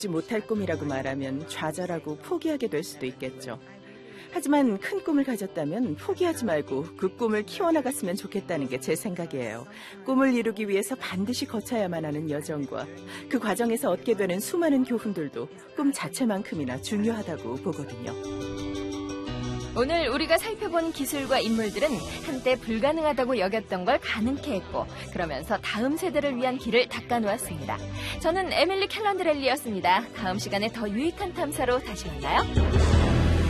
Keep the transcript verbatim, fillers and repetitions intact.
이루지 못할 꿈이라고 말하면 좌절하고 포기하게 될 수도 있겠죠. 하지만 큰 꿈을 가졌다면 포기하지 말고 그 꿈을 키워나갔으면 좋겠다는 게 제 생각이에요. 꿈을 이루기 위해서 반드시 거쳐야만 하는 여정과 그 과정에서 얻게 되는 수많은 교훈들도 꿈 자체만큼이나 중요하다고 보거든요. 오늘 우리가 살펴본 기술과 인물들은 한때 불가능하다고 여겼던 걸 가능케 했고 그러면서 다음 세대를 위한 길을 닦아놓았습니다. 저는 에밀리 캘런드렐리였습니다. 다음 시간에 더 유익한 탐사로 다시 만나요.